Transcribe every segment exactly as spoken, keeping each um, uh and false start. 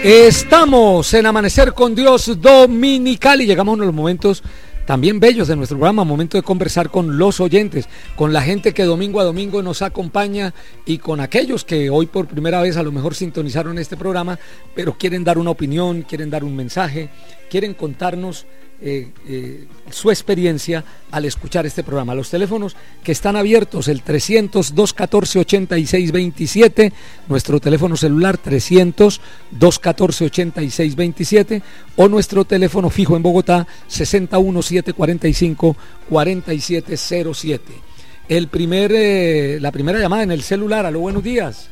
Estamos en Amanecer con Dios Dominical y llegamos a uno de los momentos también bellos de nuestro programa, momento de conversar con los oyentes, con la gente que domingo a domingo nos acompaña y con aquellos que hoy por primera vez a lo mejor sintonizaron este programa, pero quieren dar una opinión, quieren dar un mensaje, quieren contarnos eh, eh, su experiencia al escuchar este programa. Los teléfonos que están abiertos, el trescientos, doscientos catorce, ochenta y seis veintisiete, nuestro teléfono celular trescientos, doscientos catorce, ochenta y seis veintisiete, o nuestro teléfono fijo en Bogotá sesenta y uno, setecientos cuarenta y cinco, cuarenta y siete cero siete. El primer, eh, la primera llamada en el celular. Aló, buenos días.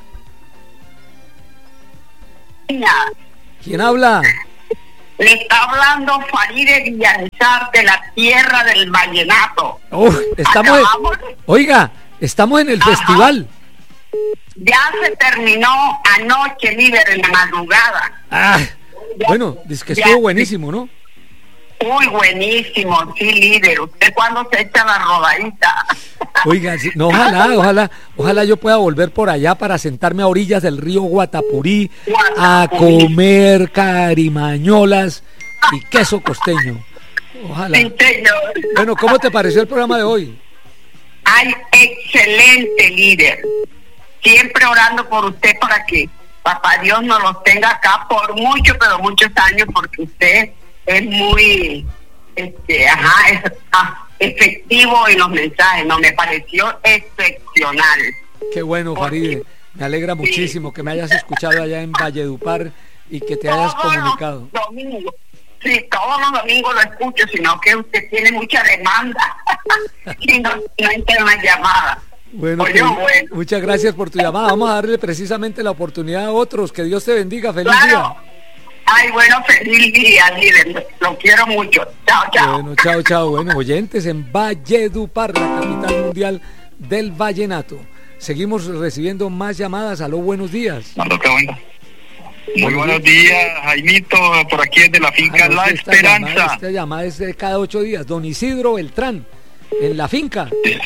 ¿Quién habla? Le está hablando Faride Villanzar de la tierra del vallenato. Oh, estamos en, oiga, estamos en el Ajá. festival. Ya se terminó anoche, líder, en la madrugada. Ah, ya, bueno, dice que estuvo ya, buenísimo, ¿no? Muy buenísimo, sí, líder. ¿Usted cuándo se echa la rodadita? Oiga, sí, no, ojalá, ojalá, ojalá yo pueda volver por allá para sentarme a orillas del río Guatapurí, Guatapurí. a comer carimañolas y queso costeño. Ojalá. Sí, señor. Bueno, ¿cómo te pareció el programa de hoy? Ay, excelente, líder. Siempre orando por usted para que Papá Dios nos los tenga acá por muchos, pero muchos años, porque usted es muy, este, ajá, es, ah, efectivo en los mensajes. No, me pareció excepcional. Qué bueno, Faride. Me alegra muchísimo sí. que me hayas escuchado allá en Valledupar y que te hayas todos comunicado. Los domingos, sí, todos los domingos lo escucho, sino que usted tiene mucha demanda y no, no entra una llamada. Bueno, Oye, bueno, muchas gracias por tu llamada. Vamos a darle precisamente la oportunidad a otros. Que Dios te bendiga. Feliz claro. día. Ay, bueno, feliz día, líder. Lo quiero mucho. Chao, chao. Bueno, chao, chao. Bueno, oyentes en Valledupar, la capital mundial del vallenato. Seguimos recibiendo más llamadas. Aló, buenos días. Aló, qué bueno. Muy buenos días, Jaimito, por aquí desde la finca Ay, La esta Esperanza. Llamada, esta llamada es de cada ocho días. Don Isidro Beltrán, en la finca.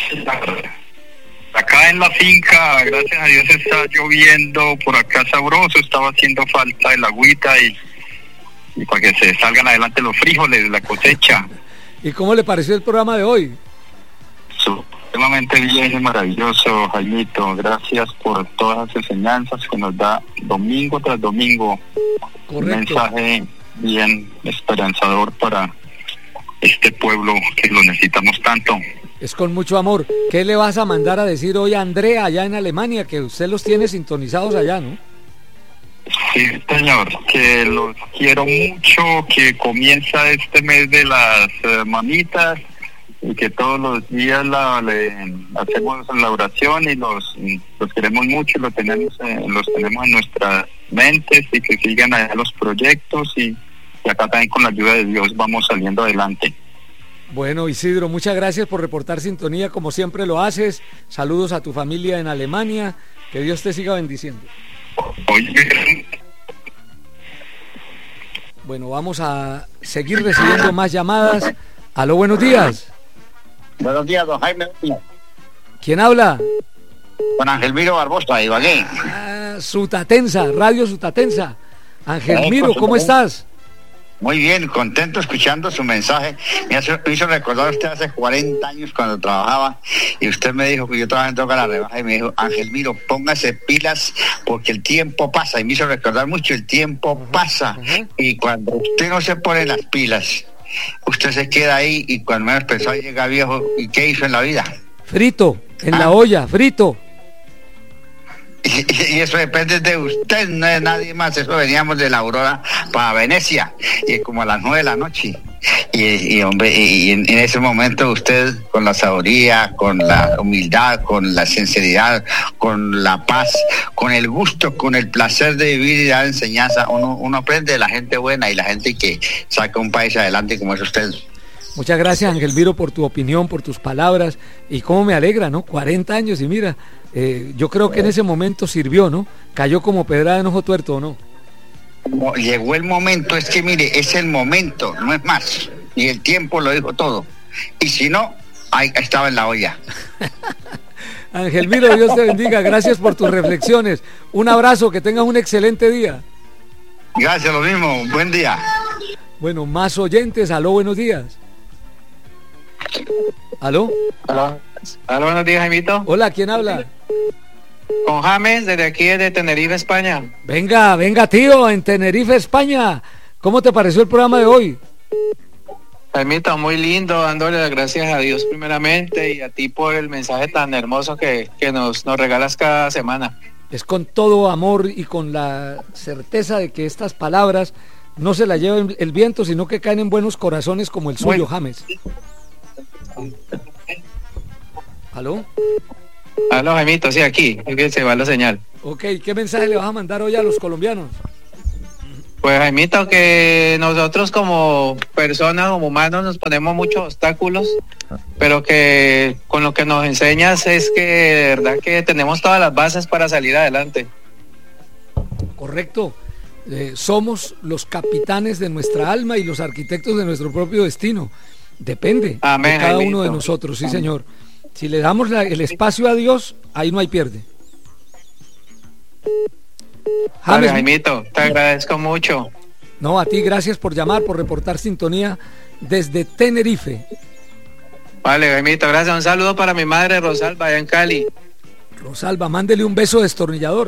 Acá en la finca, gracias a Dios está lloviendo, por acá sabroso, estaba haciendo falta el agüita y, y para que se salgan adelante los frijoles, la cosecha. ¿Y cómo le pareció el programa de hoy? Sumamente bien, maravilloso, Jaimito. Gracias por todas las enseñanzas que nos da domingo tras domingo. Correcto. Un mensaje bien esperanzador para este pueblo que lo necesitamos tanto. Es con mucho amor. ¿Qué le vas a mandar a decir hoy a Andrea allá en Alemania? Que usted los tiene sintonizados allá, ¿no? Sí, señor, que los quiero mucho, que comienza este mes de las uh, mamitas y que todos los días la, le hacemos la oración y los, los queremos mucho y los tenemos, eh, los tenemos en nuestras mentes y que sigan allá los proyectos y, y acá también con la ayuda de Dios vamos saliendo adelante. Bueno, Isidro, muchas gracias por reportar sintonía como siempre lo haces. Saludos a tu familia en Alemania. Que Dios te siga bendiciendo. Oye. Bueno, vamos a seguir recibiendo más llamadas. Aló, buenos días. Buenos días, don Jaime. ¿Quién habla? Con Angelmiro Barbosa, de Ibagué. Ah, Sutatensa, Radio Sutatensa. Angelmiro, ¿cómo estás? Muy bien, contento escuchando su mensaje. Me hizo, me hizo recordar a usted hace cuarenta años cuando trabajaba y usted me dijo que yo trabajaba en Toca la Rebaja y me dijo, Angelmiro, póngase pilas porque el tiempo pasa. Y me hizo recordar mucho, el tiempo uh-huh, pasa. Uh-huh. Y cuando usted no se pone las pilas, usted se queda ahí y cuando menos pensó llega viejo. ¿Y qué hizo en la vida? Frito, en ah. la olla, frito. Y, y eso depende de usted, no de nadie más. Eso veníamos de la Aurora para Venecia y como a las nueve de la noche y, y hombre y, y en, en ese momento usted con la sabiduría, con la humildad, con la sinceridad, con la paz, con el gusto, con el placer de vivir y dar enseñanza, uno, uno aprende de la gente buena y la gente que saca un país adelante como es usted. Muchas gracias, Angelmiro, por tu opinión, por tus palabras y cómo me alegra, ¿no? cuarenta años y mira, eh, yo creo que en ese momento sirvió, ¿no? Cayó como pedrada en ojo tuerto, ¿no? Llegó el momento, es que mire, es el momento, no es más, y el tiempo lo dijo todo, y si no, ahí estaba en la olla. Angelmiro, Dios te bendiga, gracias por tus reflexiones, un abrazo, que tengas un excelente día. Gracias, lo mismo. Buen día. Bueno, más oyentes. Aló, buenos días. ¿Aló? Aló, aló, buenos días, Jaimito. Hola, ¿quién habla? Con James, desde aquí, desde Tenerife, España. Venga, venga, tío, en Tenerife, España. ¿Cómo te pareció el programa de hoy? Jaimito, muy lindo, dándole las gracias a Dios primeramente y a ti por el mensaje tan hermoso que, que nos, nos regalas cada semana. Es con todo amor y con la certeza de que estas palabras no se las lleva el viento, sino que caen en buenos corazones como el suyo, James. ¿Aló? Aló, Jaimito, sí, aquí, es que se va la señal. Ok, ¿qué mensaje le vas a mandar hoy a los colombianos? Pues, Jaimito, que nosotros como personas, como humanos, nos ponemos muchos obstáculos, pero que con lo que nos enseñas es que de verdad que tenemos todas las bases para salir adelante. Correcto. Eh, somos los capitanes de nuestra alma y los arquitectos de nuestro propio destino. Depende Amén, de cada Jaimito. uno de nosotros, sí, señor. Si le damos la, el espacio a Dios, ahí no hay pierde. Vale, James, Jaimito, te agradezco mucho. no, a ti gracias por llamar, por reportar sintonía desde Tenerife. Vale, Jaimito, gracias. Un saludo para mi madre Rosalba, allá en Cali. Rosalba, mándele un beso destornillador.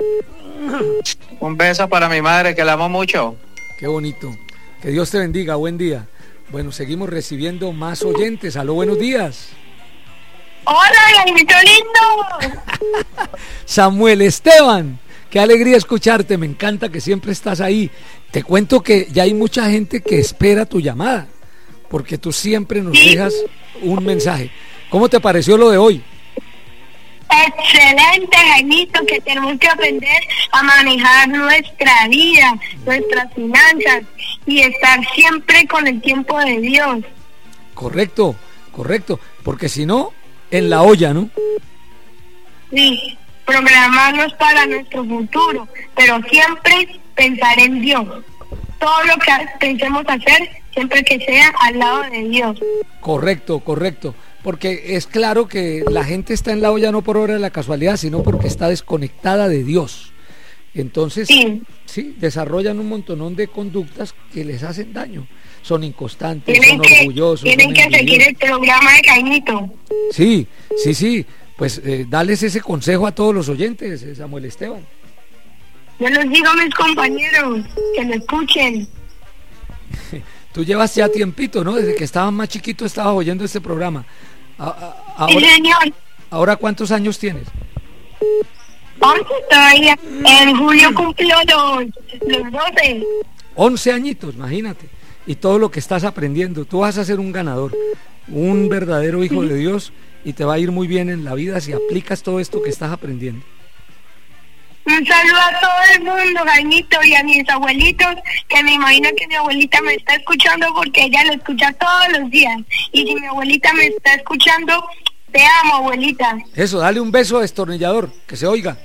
Un beso para mi madre, que la amo mucho. Qué bonito. Que Dios te bendiga, buen día. Bueno, seguimos recibiendo más oyentes. Aló, buenos días. Hola, Jaimito lindo. Samuel Esteban, qué alegría escucharte, me encanta que siempre estás ahí. Te cuento que ya hay mucha gente que espera tu llamada, porque tú siempre nos Sí. dejas un mensaje. ¿Cómo te pareció lo de hoy? Excelente, Jaimito, que tenemos que aprender a manejar nuestra vida, nuestras finanzas y estar siempre con el tiempo de Dios. Correcto, correcto, porque si no, en la olla, ¿no? Sí, programarnos para nuestro futuro, pero siempre pensar en Dios. Todo lo que pensemos hacer, siempre que sea al lado de Dios. Correcto, correcto. Porque es claro que la gente está en la olla no por obra de la casualidad, sino porque está desconectada de Dios. Entonces, Sí. sí, desarrollan un montonón de conductas que les hacen daño. Son inconstantes, Tienen son que, orgullosos. tienen son que seguir envidiosos. el programa de Jaimito. Sí, sí, sí. Pues eh, dales ese consejo a todos los oyentes, eh, Samuel Esteban. Yo les digo a mis compañeros que lo escuchen. Tú llevas ya tiempito, ¿no? Desde que estabas más chiquito estabas oyendo este programa. A- a- Sí, ahora, señor. ¿Ahora cuántos años tienes? once todavía. En julio cumplió los, los doce. once añitos, imagínate. Y todo lo que estás aprendiendo. Tú vas a ser un ganador, un verdadero hijo de Dios, y te va a ir muy bien en la vida si aplicas todo esto que estás aprendiendo. Un saludo a todo el mundo, Jaimito, y a mis abuelitos, que me imagino que mi abuelita me está escuchando porque ella lo escucha todos los días. Y si mi abuelita me está escuchando, te amo, abuelita. Eso, dale un beso destornillador, que se oiga.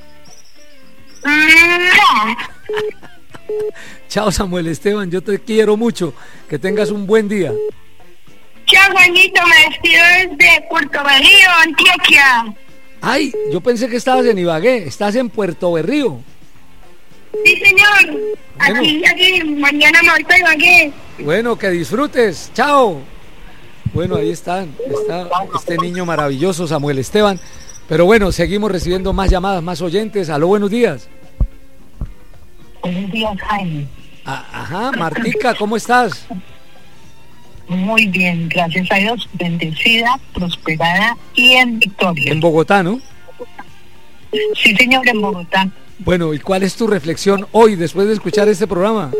¡Mua! Chao, Samuel Esteban, yo te quiero mucho. Que tengas un buen día. Chao, Juanito, me despido desde Puerto Berrío, Antioquia. Ay, yo pensé que estabas en Ibagué, estás en Puerto Berrío. Sí, señor. Bueno. Aquí, aquí, mañana me voy para Ibagué. Bueno, que disfrutes. Chao. Bueno, ahí están, está este niño maravilloso, Samuel Esteban. Pero bueno, seguimos recibiendo más llamadas, más oyentes. Aló, buenos días. Buenos días, Jaime. Ah, ajá, Martica, ¿cómo estás? Muy bien, gracias a Dios, bendecida, prosperada y en victoria. En Bogotá, ¿no? Sí, señor, en Bogotá. Bueno, ¿y cuál es tu reflexión hoy después de escuchar este programa?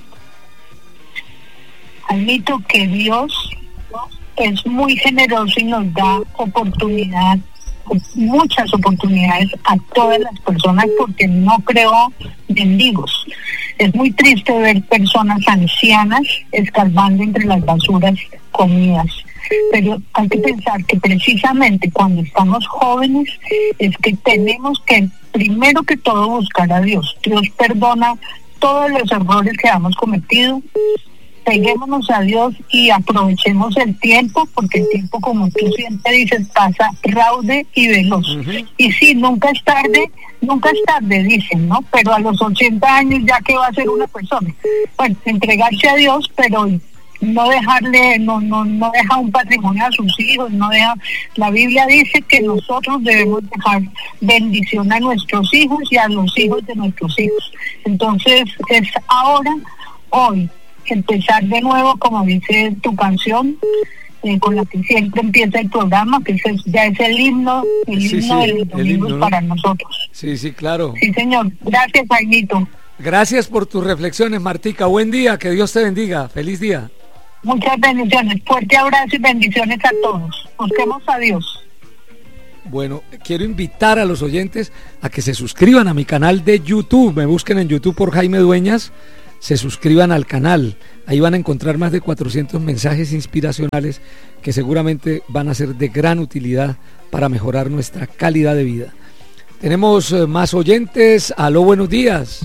Admito que Dios es muy generoso y nos da oportunidad, muchas oportunidades a todas las personas, porque no creó mendigos. Es muy triste ver personas ancianas escarbando entre las basuras comidas, pero hay que pensar que precisamente cuando estamos jóvenes es que tenemos que primero que todo buscar a Dios. Dios perdona todos los errores que hemos cometido peguémonos a Dios y aprovechemos el tiempo, porque el tiempo, como tú siempre dices, pasa raude y veloz. Uh-huh. Y sí, nunca es tarde, nunca es tarde, dicen, ¿no? Pero a los ochenta años, ¿ya qué va a ser una persona? Bueno, entregarse a Dios, pero no dejarle, no, no, no deja un patrimonio a sus hijos, no deja. La Biblia dice que nosotros debemos dejar bendición a nuestros hijos y a los hijos de nuestros hijos. Entonces, es ahora, hoy, empezar de nuevo, como dice tu canción, eh, con la que siempre empieza el programa, que es, ya es el himno, el sí, himno sí, de los domingos, ¿no?, para nosotros. Sí, sí, claro. Sí, señor. Gracias, Jaimito. Gracias por tus reflexiones, Martica. Buen día, que Dios te bendiga. Feliz día. Muchas bendiciones, fuerte abrazo y bendiciones a todos. Busquemos a Dios. Bueno, quiero invitar a los oyentes a que se suscriban a mi canal de YouTube. Me busquen en YouTube por Jaime Dueñas, se suscriban al canal. Ahí van a encontrar más de cuatrocientos mensajes inspiracionales que seguramente van a ser de gran utilidad para mejorar nuestra calidad de vida. Tenemos eh, más oyentes. Aló, buenos días.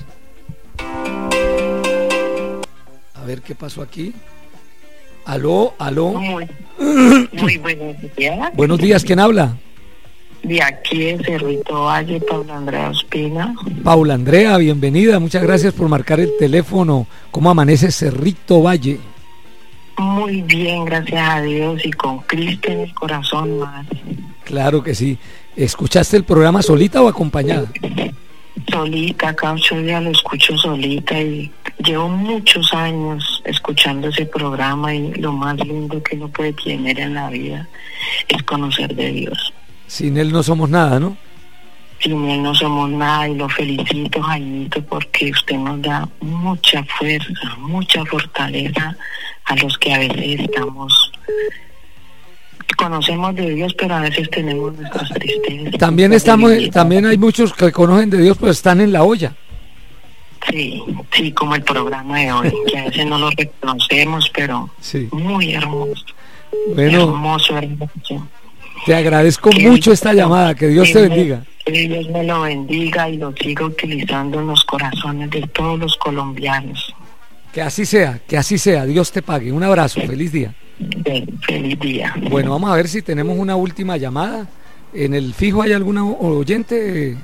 A ver qué pasó aquí. Aló, aló. Muy, muy buenos días. Buenos días, ¿quién habla? De aquí de Cerrito Valle, Paula Andrea Ospina. Paula Andrea, bienvenida, muchas gracias por marcar el teléfono. ¿Cómo amanece Cerrito Valle? Muy bien, gracias a Dios, y con Cristo en el corazón más. Claro que sí. ¿Escuchaste el programa solita o acompañada? Solita, cada ocho días lo escucho solita, y llevo muchos años escuchando ese programa, y lo más lindo que uno puede tener en la vida es conocer de Dios. Sin Él no somos nada, ¿no? Sin Él no somos nada, y lo felicito, Jaimito, porque usted nos da mucha fuerza, mucha fortaleza a los que a veces estamos, conocemos de Dios, pero a veces tenemos nuestras tristezas. También estamos, también hay muchos que conocen de Dios, pero están en la olla. Sí, sí, como el programa de hoy, que a veces no lo reconocemos, pero sí, muy hermoso. Bueno, hermoso, hermoso. Te agradezco que mucho esta llamada, que Dios te bendiga. Que Dios me lo bendiga y lo siga utilizando en los corazones de todos los colombianos. Que así sea, que así sea, Dios te pague. Un abrazo, feliz día. Feliz día. Bueno, vamos a ver si tenemos una última llamada. ¿En el fijo hay alguna oyente?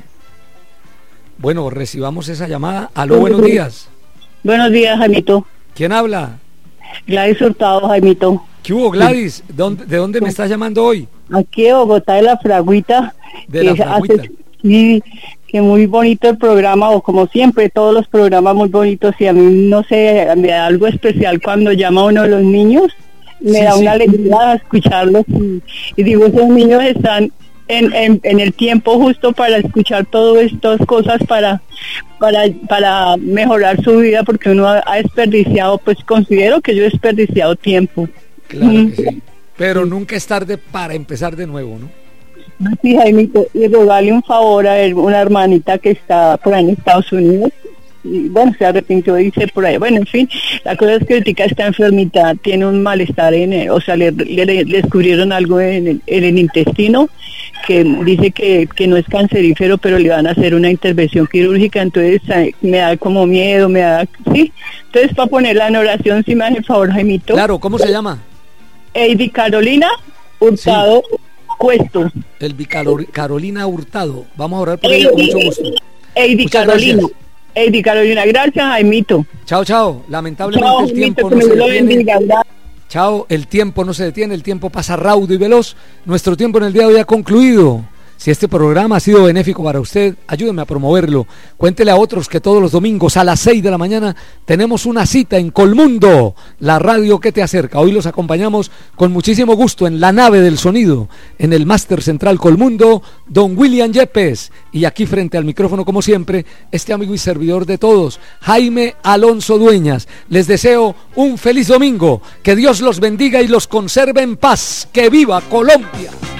Bueno, recibamos esa llamada. Aló, buenos días. Buenos días, Jaimito. ¿Quién habla? Gladys Hurtado, Jaimito. ¿Qué hubo, Gladys? ¿De dónde, de dónde me estás llamando hoy? Aquí de Bogotá, de La Fragüita. De La Fragüita. Hace, sí, que muy bonito el programa, o como siempre, todos los programas muy bonitos, y a mí, no sé, me da algo especial cuando llama uno de los niños, me sí, da una sí. alegría escucharlos, y, y digo, esos niños están en, en, en el tiempo justo para escuchar todas estas cosas, para, para, para mejorar su vida, porque uno ha, ha desperdiciado, pues considero que yo he desperdiciado tiempo. Claro que sí, pero nunca es tarde para empezar de nuevo, ¿no? Sí, Jaimito, y rogarle un favor a él, una hermanita que está por ahí en Estados Unidos, y bueno, se arrepintió, dice por ahí, bueno, en fin, la cosa es que ahorita está enfermita, tiene un malestar en el, o sea, le, le, le descubrieron algo en el, en el intestino, que dice que, que no es cancerífero, pero le van a hacer una intervención quirúrgica, entonces me da como miedo, me da, sí, entonces para ponerla en oración, si me hace el favor, Jaimito. Claro, ¿cómo se llama? Eddie Carolina Hurtado, sí. Cuesto. El Carolina Hurtado. Vamos a orar por ella con mucho gusto. Eddie Carolina. Gracias. Eddie Carolina, gracias, Jaimito. Chao, chao. Lamentablemente chao, el tiempo no se detiene. Chao, el tiempo no se detiene, el tiempo pasa raudo y veloz. Nuestro tiempo en el día de hoy ha concluido. Si este programa ha sido benéfico para usted, ayúdeme a promoverlo. Cuéntele a otros que todos los domingos a las seis de la mañana tenemos una cita en Colmundo, la radio que te acerca. Hoy los acompañamos con muchísimo gusto en la nave del sonido, en el Máster Central Colmundo, don William Yepes. Y aquí frente al micrófono, como siempre, este amigo y servidor de todos, Jaime Alonso Dueñas. Les deseo un feliz domingo, que Dios los bendiga y los conserve en paz. ¡Que viva Colombia!